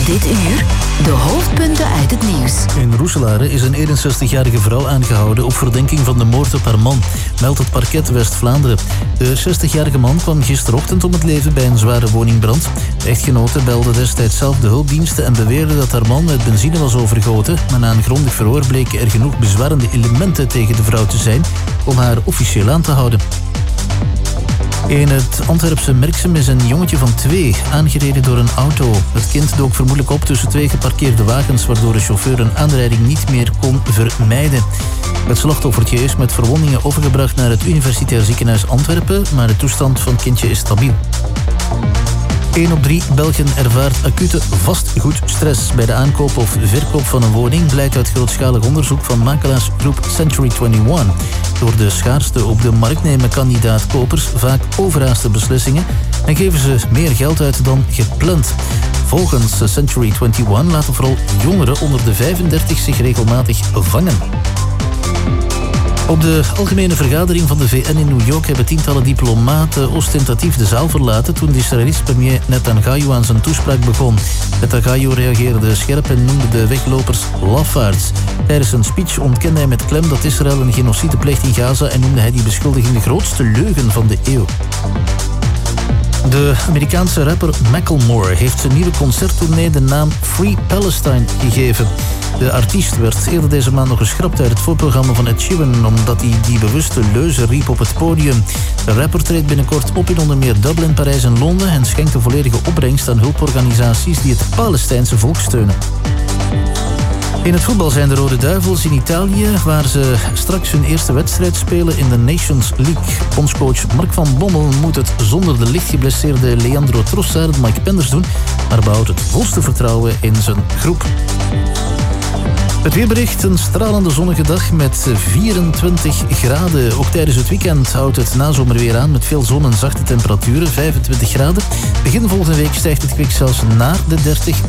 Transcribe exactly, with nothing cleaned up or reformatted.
Dit uur de hoofdpunten uit het nieuws. In Roeselare is een eenenzestigjarige vrouw aangehouden op verdenking van de moord op haar man, meldt het parket West-Vlaanderen. De zestigjarige man kwam gisterochtend om het leven bij een zware woningbrand. De echtgenote belde destijds zelf de hulpdiensten en beweerde dat haar man met benzine was overgoten, maar na een grondig verhoor bleken er genoeg bezwarende elementen tegen de vrouw te zijn om haar officieel aan te houden. In het Antwerpse Merksem is een jongetje van twee aangereden door een auto. Het kind dook vermoedelijk op tussen twee geparkeerde wagens, waardoor de chauffeur een aanrijding niet meer kon vermijden. Het slachtoffertje is met verwondingen overgebracht naar het Universitair Ziekenhuis Antwerpen, maar de toestand van het kindje is stabiel. één op drie Belgen ervaart acute vastgoedstress bij de aankoop of verkoop van een woning, blijkt uit grootschalig onderzoek van makelaarsgroep Century eenentwintig. Door de schaarste op de markt nemen kandidaatkopers vaak overhaaste beslissingen en geven ze meer geld uit dan gepland. Volgens Century eenentwintig laten vooral jongeren onder de vijfendertig zich regelmatig vangen. Op de algemene vergadering van de V N in New York hebben tientallen diplomaten ostentatief de zaal verlaten toen de Israëlische premier Netanyahu aan zijn toespraak begon. Netanyahu reageerde scherp en noemde de weglopers lafaards. Tijdens zijn speech ontkende hij met klem dat Israël een genocide pleegt in Gaza en noemde hij die beschuldiging de grootste leugen van de eeuw. De Amerikaanse rapper Macklemore heeft zijn nieuwe concerttournee de naam Free Palestine gegeven. De artiest werd eerder deze maand nog geschrapt uit het voorprogramma van Ed Sheeran omdat hij die bewuste leuzen riep op het podium. De rapper treedt binnenkort op in onder meer Dublin, Parijs en Londen en schenkt de volledige opbrengst aan hulporganisaties die het Palestijnse volk steunen. In het voetbal zijn de Rode Duivels in Italië, waar ze straks hun eerste wedstrijd spelen in de Nations League. Bondscoach Mark van Bommel moet het zonder de licht geblesseerde Leandro Trossard en Mike Penders doen, maar behoudt het volste vertrouwen in zijn groep. Het weerbericht, een stralende zonnige dag met vierentwintig graden. Ook tijdens het weekend houdt het nazomerweer aan met veel zon en zachte temperaturen, vijfentwintig graden. Begin volgende week stijgt het kwik zelfs naar de dertig